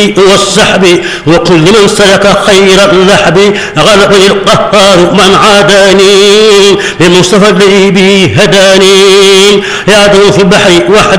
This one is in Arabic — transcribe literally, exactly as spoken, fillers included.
والسحب وكل من سلك خير اللحب غلبني القهار من عاداني لمصطفى الذي به هداني يعدو في البحر وحده